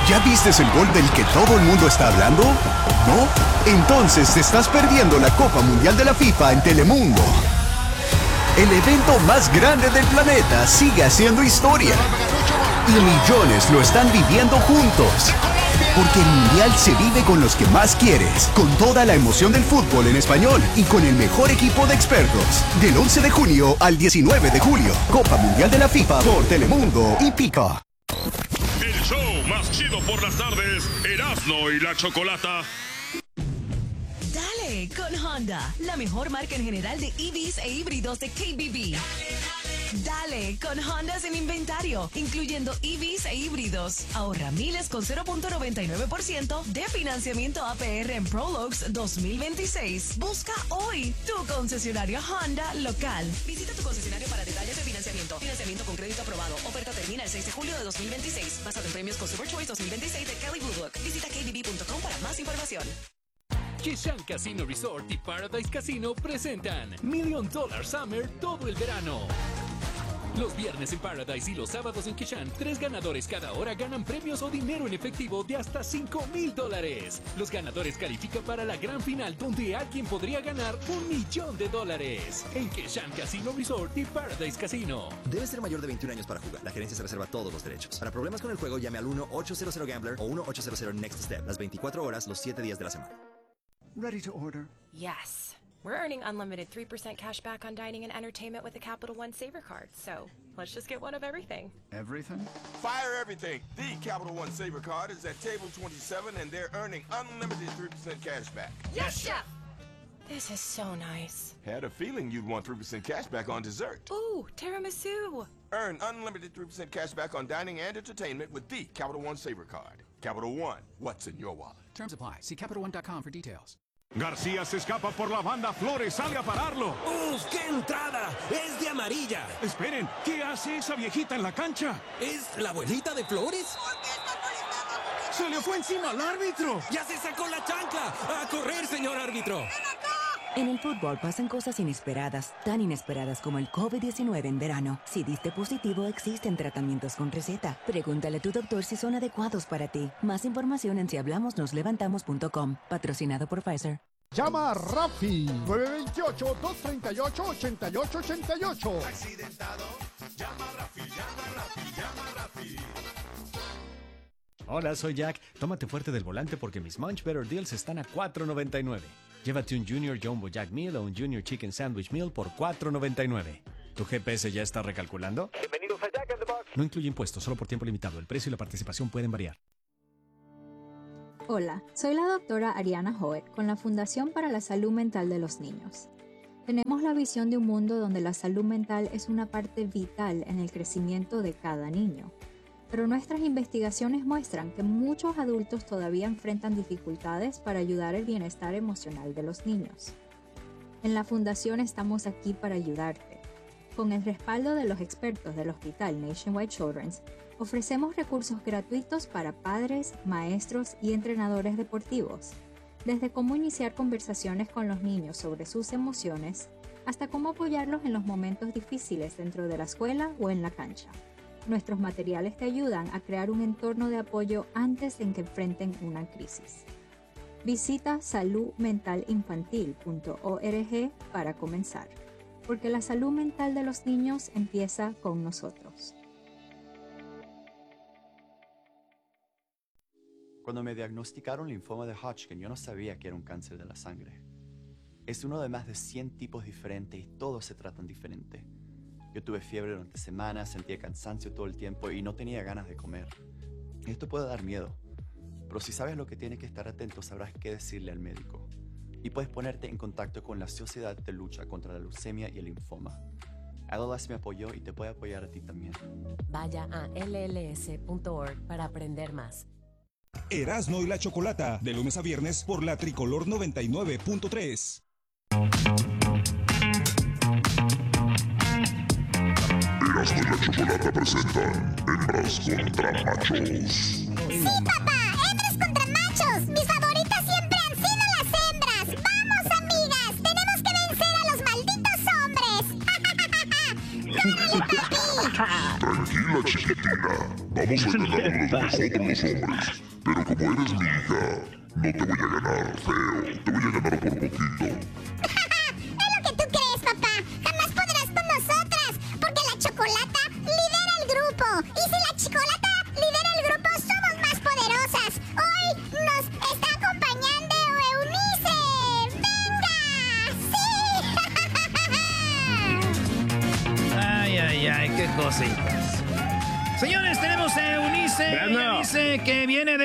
¿Ya vistes el gol del que todo el mundo está hablando? ¿No? Entonces te estás perdiendo la Copa Mundial de la FIFA en Telemundo. El evento más grande del planeta sigue haciendo historia. Y millones lo están viviendo juntos. Porque el Mundial se vive con los que más quieres, con toda la emoción del fútbol en español y con el mejor equipo de expertos. Del 11 de junio al 19 de julio, Copa Mundial de la FIFA por Telemundo y Peacock. El show más chido por las tardes, Erasmo y la Chocolata. Dale con Honda, la mejor marca en general de EVs e híbridos de KBB. Dale con Honda sin inventario, incluyendo EVs e híbridos. Ahorra miles con 0.99% de financiamiento APR en Prologues 2026. Busca hoy tu concesionario Honda local. Visita tu concesionario para detalles de financiamiento. Financiamiento con crédito aprobado. Oferta termina el 6 de julio de 2026. Basado en premios Consumer Choice 2026 de Kelly Blue Book. Visita kbb.com para más información. Kishan Casino Resort y Paradise Casino presentan $1 Million Summer todo el verano. Los viernes en Paradise y los sábados en Kishan, 3 ganadores cada hora ganan premios o dinero en efectivo de hasta $5,000. Los ganadores califican para la gran final donde alguien podría ganar $1 millón. En Kishan Casino Resort y Paradise Casino. Debe ser mayor de 21 años para jugar. La gerencia se reserva todos los derechos. Para problemas con el juego, llame al 1-800-GAMBLER o 1-800-NEXT-STEP. Las 24 horas, los 7 días de la semana. Ready to order? Yes. We're earning unlimited 3% cash back on dining and entertainment with the Capital One Saver card. So let's just get one of everything. Everything? Fire everything. The Capital One Saver card is at table 27 and they're earning unlimited 3% cash back. Yes, Chef! This is so nice. Had a feeling you'd want 3% cash back on dessert. Ooh, tiramisu. Earn unlimited 3% cash back on dining and entertainment with the Capital One Saver card. Capital One, what's in your wallet? Terms apply. See CapitalOne.com for details. García se escapa por la banda, Flores sale a pararlo. ¡Uf, qué entrada! ¡Es de amarilla! Esperen, ¿qué hace esa viejita en la cancha? ¿Es la abuelita de Flores? ¡Se le fue encima al árbitro! ¡Ya se sacó la chancla! ¡A correr, señor árbitro! En el fútbol pasan cosas inesperadas, tan inesperadas como el COVID-19 en verano. Si diste positivo, existen tratamientos con receta. Pregúntale a tu doctor si son adecuados para ti. Más información en sihablamosnoslevantamos.com. Patrocinado por Pfizer. Llama a Rafi, 928-238-8888. Accidentado, llama a Rafi, llama a Rafi, llama a Rafi. Hola, soy Jack. Tómate fuerte del volante porque mis Munch Better Deals están a $4.99. Llévate un Junior Jumbo Jack Meal o un Junior Chicken Sandwich Meal por $4.99. ¿Tu GPS ya está recalculando? Bienvenidos a Jack in the Box. No incluye impuestos, solo por tiempo limitado. El precio y la participación pueden variar. Hola, soy la doctora Ariana Hoet con la Fundación para la Salud Mental de los Niños. Tenemos la visión de un mundo donde la salud mental es una parte vital en el crecimiento de cada niño. Pero nuestras investigaciones muestran que muchos adultos todavía enfrentan dificultades para ayudar el bienestar emocional de los niños. En la Fundación estamos aquí para ayudarte. Con el respaldo de los expertos del Hospital Nationwide Children's, ofrecemos recursos gratuitos para padres, maestros y entrenadores deportivos, desde cómo iniciar conversaciones con los niños sobre sus emociones, hasta cómo apoyarlos en los momentos difíciles dentro de la escuela o en la cancha. Nuestros materiales te ayudan a crear un entorno de apoyo antes de que enfrenten una crisis. Visita saludmentalinfantil.org para comenzar, porque la salud mental de los niños empieza con nosotros. Cuando me diagnosticaron linfoma de Hodgkin, yo no sabía que era un cáncer de la sangre. Es uno de más de 100 tipos diferentes y todos se tratan diferente. Yo tuve fiebre durante semanas, sentía cansancio todo el tiempo y no tenía ganas de comer. Esto puede dar miedo, pero si sabes lo que tienes que estar atento, sabrás qué decirle al médico. Y puedes ponerte en contacto con la Sociedad de Lucha contra la Leucemia y el Linfoma. LLS me apoyó y te puede apoyar a ti también. Vaya a lls.org para aprender más. Erasmo y la Chocolata, de lunes a viernes por la Tricolor 99.3. Erasmo y la Chocolata presentan Hembras contra Machos. ¡Sí, papá! ¡Hembras contra machos! ¡Mis favoritas siempre han sido las hembras! ¡Vamos, amigas! ¡Tenemos que vencer a los malditos hombres! ¡Córrele, papi! Tranquila, chiquitina. Vamos a ganarnos nosotros los hombres. Pero como eres mi hija, no te voy a ganar, feo. Te voy a ganar por poquito. Es lo que tú crees, papá. Jamás podrás con nosotras, porque la Chocolata lidera el grupo. Y si la Chocolata lidera el grupo, somos más poderosas. Hoy nos está acompañando Eunice. ¡Venga! ¡Sí! Ay, qué cositas. Señores, tenemos a Eunice. Eunice que viene de